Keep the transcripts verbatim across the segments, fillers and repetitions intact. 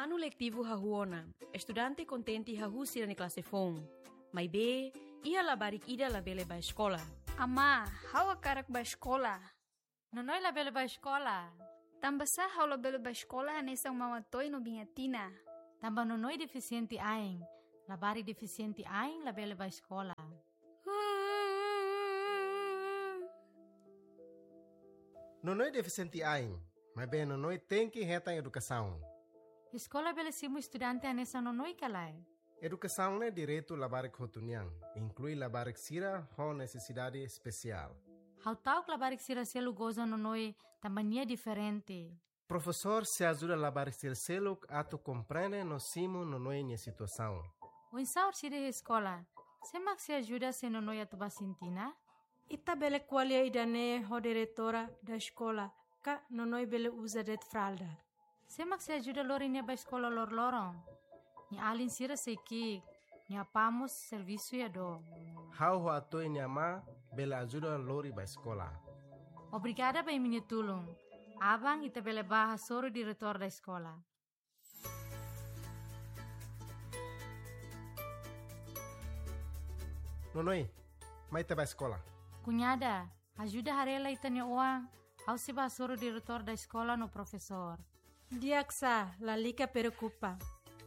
Ano letivo hahuona, estudante contente hahusira ni classe fon. Mai be, ia labarik ida labele ba escola. Ama, hawa karak ba escola. Nonoi labele ba escola. Tambah sah hau labele ba escola hanesang mawatoy no bingatina. Tambah nonoi deficiente aing. Labari deficiente aing labele ba escola. Nonoi deficiente aing, mas bem nonoi tem que reta educação. Escola bele simu estudante anessa nonoi kalai. Educação é direito labarik hotuniang, inclui labarik sira com necessidade especial. Hau tau labarik sira selu goza nonoi tambania diferente. Professor se ajuda labarik sira selu ato compreende no simu nonoi nia situação. O insaur sire escola, semak se ajuda se nonoi atuba sintina? Ita bele qualia idane ho diretora da escola, ka nonoi bele usa det fralda. Semak se ajuda lori nia ba escola lor lorong. Ni alin sira seki, ni apamos serviço ya do. Hau ho ato nia ma bele ajuda lori ba escola. Obrigada ba minha tulung. Abang ita bele baha soro diretor da escola. Nonoi, mai te ba escola. Cunhada, ajuda harela itanya uang. Hau se ba soro diretor da escola no professor. Diaksa, la lica preocupa.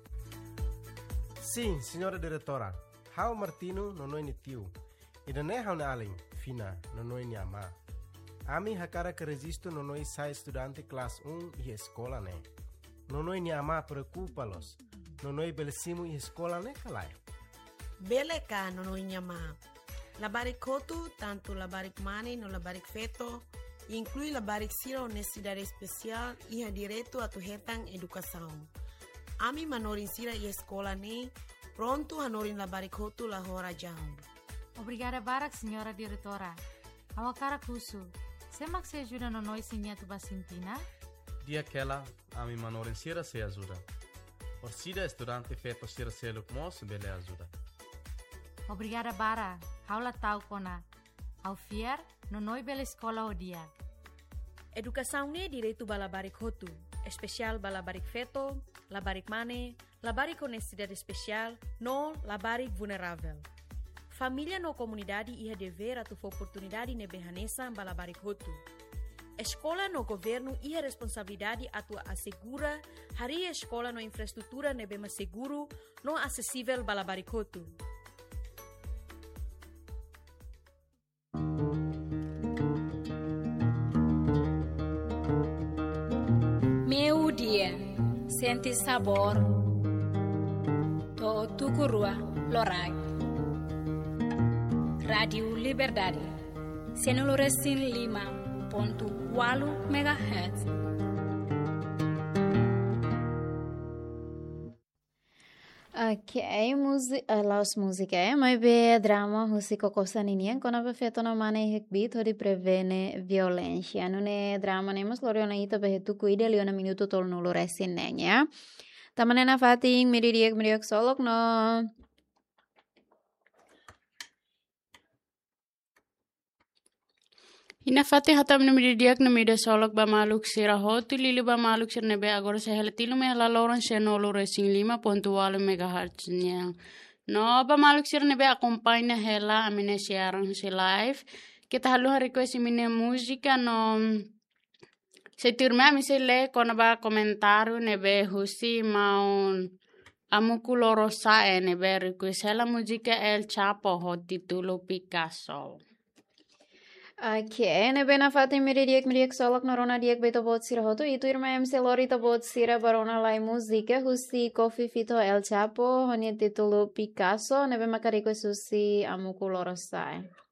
Sim, senhora diretora. Hau Martino nonoi ni tiu. Ida ne hau na alin, fina, nonoi ni ama. Ami hakara que resisto nonoi sai estudante classe um e escola ne. Nonoi ni ama preocupa-los. Nonoi belesimu e escola ne kalai. Bele ka nonoi ni ama. Labarik kotu, tanto labarik mani no labarik feto, inclui labarik sira honestidade especial e ha direito a tu hetang educação. Ami manorin sira e escola ne, pronto hanorin labarik kotu la hora jam. Obrigada barak, senhora diretora. Awakara kusu. Semak se ajuda no noi sinha tu basintina? Dia aquela, ami manorin sira se ajuda. Orsida estudante feto sira se lukmos bele ajuda. Obrigada bara. Haula tau kona. Au fiar, no noi bela escola o dia. Educação ne direito ba labarik hotu, especial ba labarik feto, labarik mane, labarik honestidade especial, no labarik vulnerável. Família no comunidade ia dever a tu oportunidade ne behanesa ba labarik hotu. Escola no governo ia responsabilidade a tu assegura hari escola no infraestrutura ne bema seguro, no acessível ba labarik hotu. Meu dia, sente sabor. To tukurua lorai. Radio Liberdade. Senoloresin lima ponto walu megahertz. Ok, música, las música, mas be drama, música cosa ninguém, quando a feito no mane hekbit, hori prevene violência. Não é drama, nem mas loriona ita be tu cuida liona minuto tol nulo resin nenya. Tamane na fating miriek miriek solok no. Ina fati hatam na miridiak na mida solok ba maluk sira hotu lili ba maluk sira nebe agora se helatilu me la loran se no lo racing lima ponto walu megahertz nya. No ba maluk sira nebe acompanha hela amine siaran se live. Kita halu hari ko si mine música no se turma mi se le kona ba komentaru nebe husi maun amuku loro sa e nebe request hela música El Chapo ho titulo Picasso. Ok, nebe na fatin miriek miriek solok norona diek beto bot sira hoto itu irma em se lorita bot sira barona lai música husi Coffee Fito El Chapo honi titulo Picasso nebe makariko susi amuku loro sai.